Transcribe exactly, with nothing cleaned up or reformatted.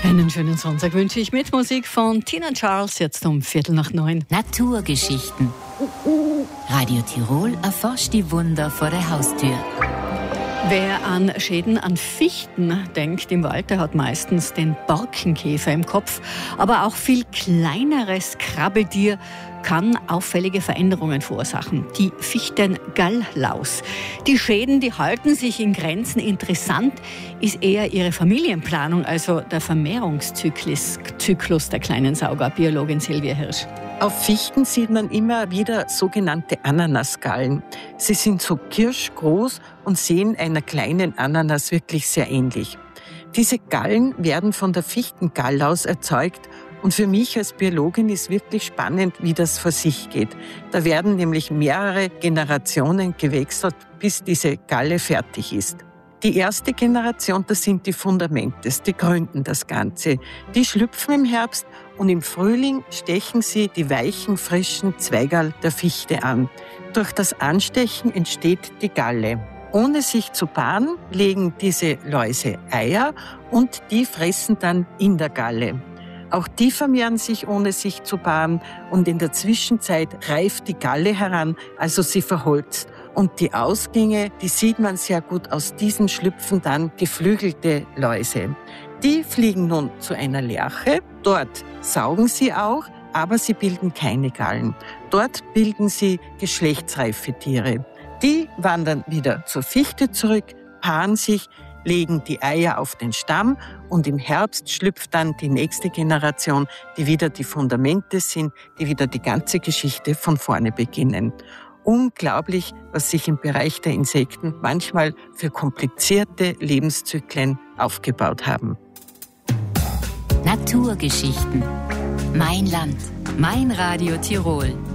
Einen schönen Sonntag wünsche ich mit Musik von Tina Charles, jetzt um Viertel nach neun. Naturgeschichten. Radio Tirol erforscht die Wunder vor der Haustür. Wer an Schäden an Fichten denkt im Wald, der hat meistens den Borkenkäfer im Kopf. Aber auch viel kleineres Krabbeltier kann auffällige Veränderungen verursachen. Die Fichtengallaus. Die Schäden, die halten sich in Grenzen. Interessant ist eher ihre Familienplanung, also der Vermehrungszyklus Zyklus der kleinen Sauger. Biologin Silvia Hirsch. Auf Fichten sieht man immer wieder sogenannte Ananasgallen. Sie sind so kirschgroß und sehen einer kleinen Ananas wirklich sehr ähnlich. Diese Gallen werden von der Fichtengallaus erzeugt und für mich als Biologin ist wirklich spannend, wie das vor sich geht. Da werden nämlich mehrere Generationen gewechselt, bis diese Galle fertig ist. Die erste Generation, das sind die Fundamentes, die gründen das Ganze. Die schlüpfen im Herbst und im Frühling stechen sie die weichen, frischen Zweigerl der Fichte an. Durch das Anstechen entsteht die Galle. Ohne sich zu paaren, legen diese Läuse Eier und die fressen dann in der Galle. Auch die vermehren sich, ohne sich zu paaren, und in der Zwischenzeit reift die Galle heran, also sie verholzt. Und die Ausgänge, die sieht man sehr gut, aus diesen schlüpfen dann geflügelte Läuse. Die fliegen nun zu einer Lerche, dort saugen sie auch, aber sie bilden keine Gallen. Dort bilden sie geschlechtsreife Tiere. Die wandern wieder zur Fichte zurück, paaren sich, legen die Eier auf den Stamm und im Herbst schlüpft dann die nächste Generation, die wieder die Fundamente sind, die wieder die ganze Geschichte von vorne beginnen. Unglaublich, was sich im Bereich der Insekten manchmal für komplizierte Lebenszyklen aufgebaut haben. Naturgeschichten. Mein Land. Mein Radio Tirol.